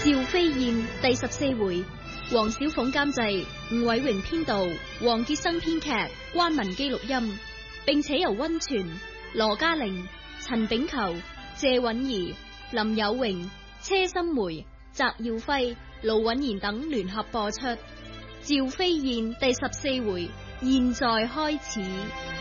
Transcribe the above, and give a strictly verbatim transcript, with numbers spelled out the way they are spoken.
趙飛燕第十四回，黃小鳳監製，吳偉榮編導，黃傑生編劇，關文基錄音，並且由溫泉、羅嘉玲、陳炳球、謝允儀、林有榮、車心梅、翟耀輝、盧允賢等聯合播出。趙飛燕第十四回，現在開始。